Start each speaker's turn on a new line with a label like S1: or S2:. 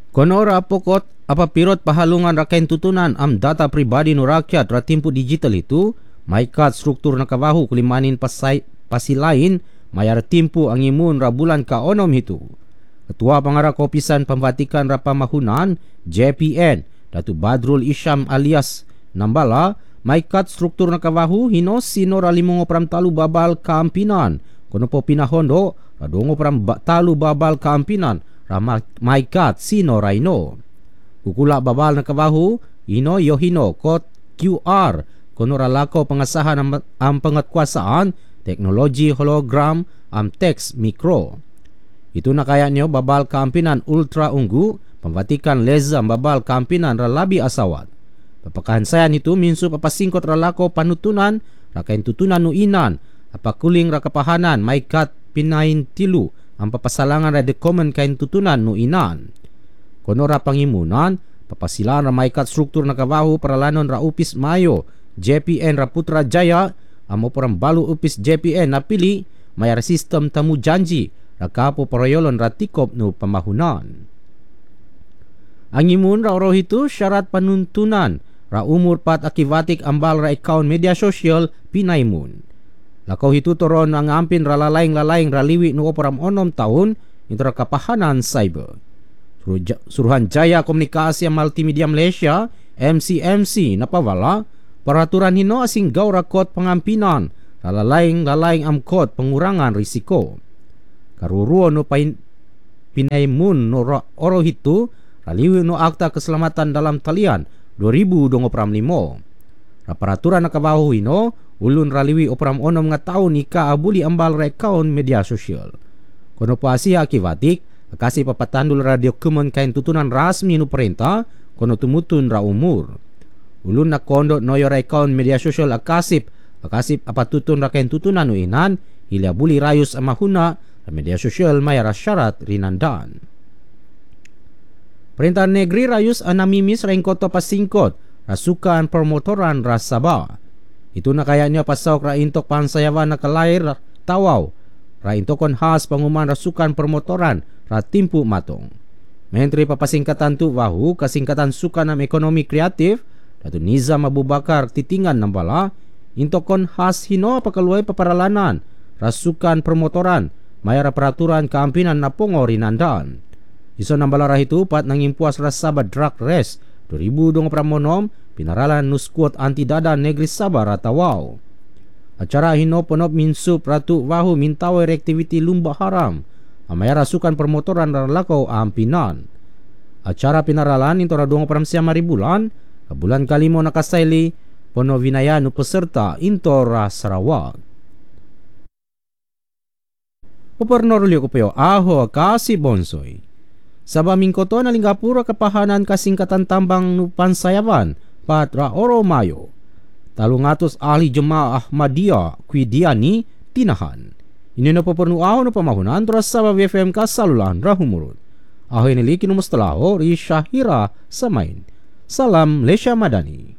S1: Konora pokot apapirot pahalungan rakain tutunan am data pribadi no rakyat ratimpu digital itu, maikat struktur nakabahu kulimanin pasilain mayar timpu ang imun rabulan ka onom itu. Ketua Pengarah Kopisan Pembatikan Rapamahunan JPN Datu Badrul Isyam alias Nambala maikat struktur nakabahu hino sinora limongo pram talu babal kaampinan kono po pinahondo radongo pram talu babal kaampinan maikat sino raino kukula babal nakabahu ino yohino kot QR kono ralako pengasahan ang pengatkuasaan teknologi hologram am teks mikro. Itu na kaya nyo babal kaampinan ultra unggu pembatikan lezam babal kaampinan ralabi asawat. Papakahan sayan itu minsu papasingkot ralako panutunan rakain tutunan nuinan apakuling rakapahanan maikat pinain tilu ang papasalangan radekomen kain tutunan nuinan. Kono ra pangimunan papasilan ra maikat struktur nakabahu paralanon ra upis mayo JPN Raputra Jaya amo porang balu upis JPN napili mayar sistem tamu janji rakapo parayolon ratikop no pamahunan. Ang imun ra oro itu syarat panuntunan ra umur pat akibatik ambal ra account media sosial pinaimun. Lakaw itu toron ang ampin ra lalaing raliwi no operam 6 tahun intro kapahanan cyber. Suruhan Jaya Komunikasi Multimedia Malaysia MCMC napawala peraturan hino asing gaw rakot pengampinan lalaing amkot pengurangan risiko. Karuruo no pinaimun no oro hitu raliwi no akta keselamatan dalam talian 2025. Peraturan nakabahu hino ulun raliwi operam onom nga taon ika abuli ambal rekaun media sosial. Kono pasi akibatik kasih papatandul radio kumun kain tutunan rasmi no perintah kono tumutun ra umur. Ulun na kondo noyo rekaun media sosial akasip apatutun ra kain tutunan no inan ila buli rayus amahuna media sosial mayara syarat rinandan. Perintah negeri rayus anamimis rengkoto pasingkot rasukan permotoran rasaba. Itu na kaya niya pasawak ra intok pansayawan na kalair tawaw ra intokon has panguman rasukan permotoran ra timpu matong. Menteri papasingkatan tu wahu kasingkatan sukanam ekonomi kreatif Datu Nizam Abu Bakar titingan nambala intokon has hino pakaluay paparalanan rasukan permotoran mayara peraturan kaampinan na pongo rinandan. Iso nambala itu pat nangimpuas rasaba drug race 2026 pinaralan nuskuot anti dada negeri Sabah ratawaw. Acara hino ponop minsup ratu wahu mintawai reaktiviti lumba haram amayara rasukan permotoran ralakaw ampinan. Acara pinaralan into radong paramsiamari bulan bulan kalimo nakasayli pono vinayanu peserta into Sarawak. Gubernur Leo Kupeo Aho Kasi Bonsoy. Sabaming koto na Lingapura kapahanan kasingkatan tambang nupan sayawan patra oro mayo. Talungatos ahli jemaah Ahmadiyah Kwidiani tinahan. Ini na papernu aho na pamahunan turas sa BFM kasalulan rahumurut. Aho inili kinumustalaho ri Syahira Samain. Salam Malaysia Madani.